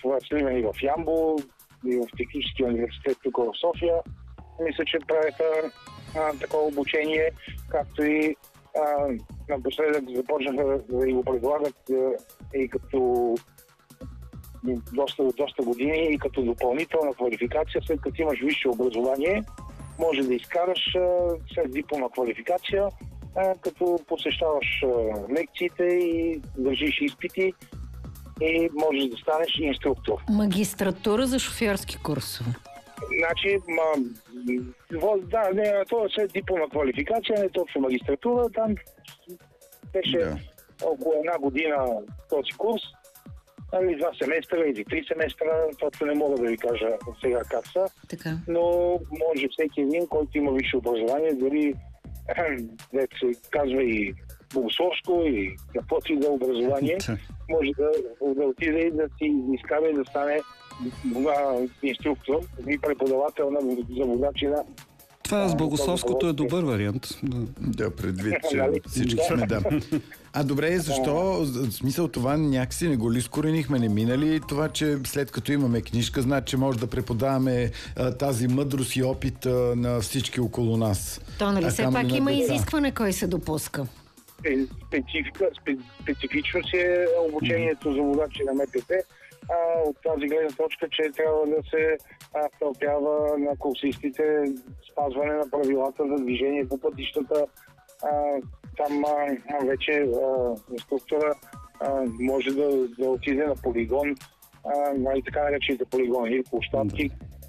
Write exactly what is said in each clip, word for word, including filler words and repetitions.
в Сливен и в Ямбол, и в Техническия университет тук в София. Мисля, че правиха а, такова обучение, както и а, напоследък започнаха да го предлагат а, и като доста, доста години и като допълнителна квалификация, след като имаш висше образование, може да изкараш а, след дипломна квалификация, а, като посещаваш а, лекциите и държиш изпити и можеш да станеш инструктор. Магистратура за шофьорски курсове. Значи, ма, да, не, това е след дипломна квалификация, не точно магистратура, там беше да. около една година този курс, или два семестра, или три семестра, точно не мога да ви кажа сега как са, така. Но може всеки един, който има висше образование, дори да се казва и богословско, и каквото и да образование, може да, да отиде и да си изкара и да стане инструктор и преподавател на заводачи на... Това с богословското е добър вариант. Да, предвид, че всички сме да. А добре, защо? В смисъл това някакси не го ли скоренихме, не минали това, че след като имаме книжка, значи, че може да преподаваме а, тази мъдрост и опит а, на всички около нас. То, нали, все пак има деца. изискване кой се допуска. Специфика, специфично си е обучението за водачи на МПП. А, от тази гледна точка, че трябва да се тълпява на курсистите спазване на правилата за движение по пътищата. А, там а, вече а, инструктора а, може да, да отиде на полигон, а, и така наречените полигони или площадки,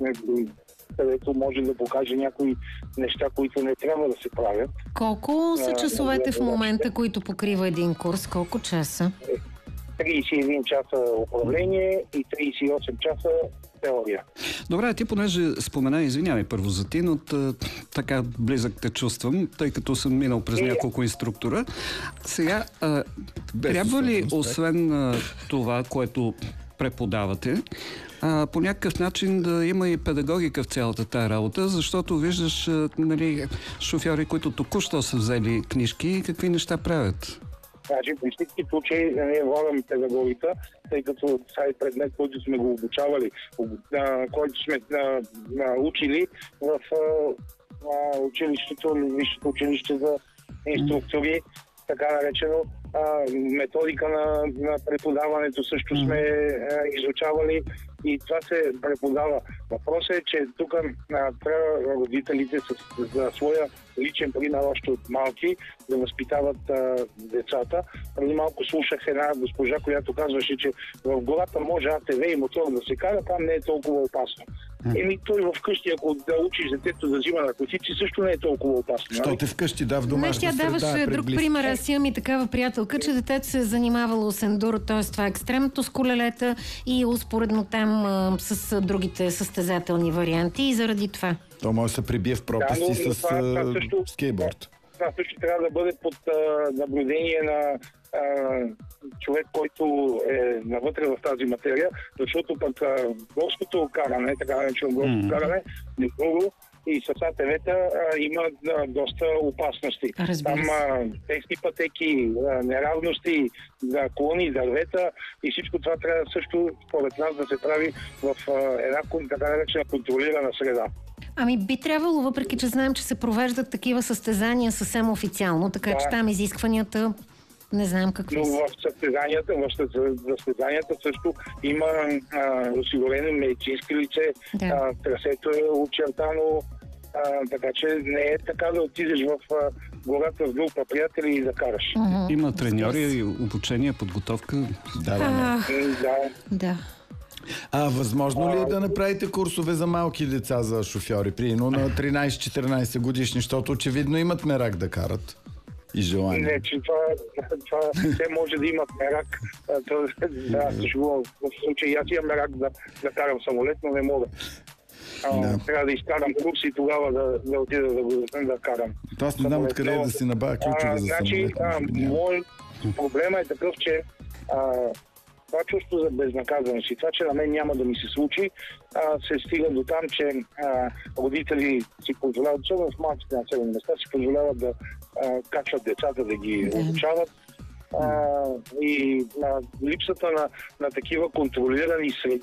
където може да покаже някои неща, които не трябва да се правят. Колко са часовете в момента, които покрива един курс? Колко часа? тридесет и един часа управление и тридесет и осем часа теория. Добре, ти понеже спомена, извинявай първо за ти, но така близък те чувствам, тъй като съм минал през няколко инструктора. Сега, а, трябва ли, освен а, това, което преподавате, а, по някакъв начин да има и педагогика в цялата тая работа, защото виждаш а, нали, шофьори, които току-що са взели книжки и какви неща правят. Значи, при всички случаи ние водим педагогика, тъй като това е предмет, който сме го обучавали, който сме а, учили в а, училището, висшето училище за инструктори, така наречено. А, методика на, на преподаването също сме а, изучавали и това се преподава. Въпросът е, че тук трябва родителите с, за своя личен пример още от малки да възпитават а, децата. Преди малко слушах една госпожа, която казваше, че в гората може А Т В и мотор да се кара, там не е толкова опасно. Еми той вкъщи, ако да учиш детето да взима наркотици, също не е толкова опасно. Що те вкъщи, да, в домашна среда. Тя даваше е друг пример. Аз имам и такава приятелка, че детето се е занимавало с ендуро, т.е. това е екстремното с колелета и успоредно там а, с другите състезателни варианти и заради това. То може да се прибие в пропасти да, с това, това също, скейтборд. Това също трябва да бъде под а, наблюдение на а, човек, който е навътре в тази материя, защото пък а, горското каране, така наречено горско mm-hmm. каране, не много, и с А Т В-та има а, доста опасности. Там а, тесни пътеки, а, неравности, да, клони, дървета и всичко това трябва също според нас да се прави в а, една така наречена контролирана среда. Ами би трябвало, въпреки че знаем, че се провеждат такива състезания съвсем официално, така да. Че там изискванията не знам какви са. Но в състезанията, в състезанията също има а, осигурено медицински лице, да. а, трасето е очертано, а, така че не е така да отидеш в а, гората с група приятели и да караш. Uh-huh. Има треньори, обучение, подготовка. Да, да. да. да. А възможно ли е да направите курсове за малки деца за шофьори, примерно на тринайсет-четиринайсет годишни, защото очевидно имат мерак да карат и желание? Не, че това, това те може да имат мерак. Да, в случай аз имам мерак да, да карам самолет, но не мога. А, да. Трябва да изкарам курс и тогава да, да отида да го да карам. То аз не знам откъде е да си набавя ключове за значи, самолет. Мой проблема е такъв, че а, това чувство за безнаказаност и това, че на мен няма да ми се случи, а, се стига до там, че а, родители си позволяват, особено в малките населени места, си позволяват да а, качват децата, да ги обучават. А, и а, липсата на, на такива контролирани среди